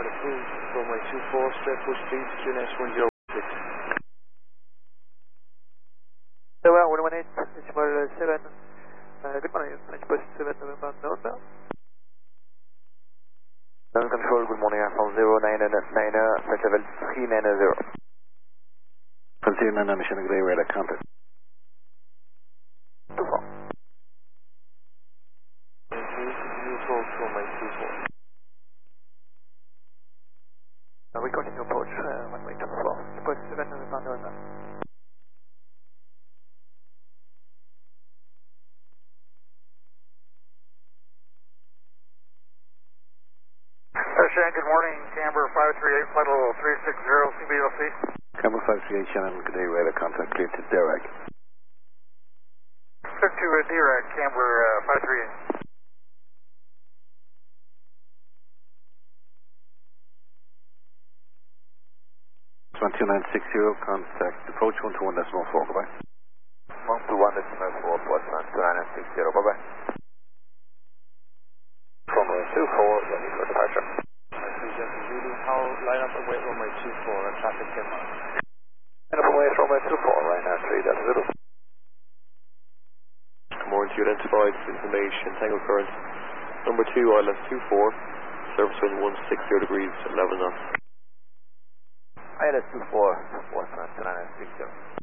start approved. Runway 24, straight push speed, QNH 106. So, 118, Decimal 7. Good morning, French Post 7 November, November. Ground control, good morning, Alpha 099, flight level 390. 099, mission grey radar contact. 24. Runway 24. We continue approach, runway 24, Post 7 November, November. Shannon, good morning. Camber 538, flight level 360, CBLC. Camber 538, Shannon, good day, radar contact, clear to Dirac. Clear to Dirac, Camber 538. 12960, contact approach 121.4, goodbye. 121.4, plus 12960, bye-bye. Runway 24, ready for departure. Zulu, how line up away runway 24 and traffic 10 miles. Line up away runway 24, right now 3.0. Good morning to you, identified information, Tango current. Number 2, ILS 24, service wind 160 degrees, 11 knots. ILS 24, plus 12960.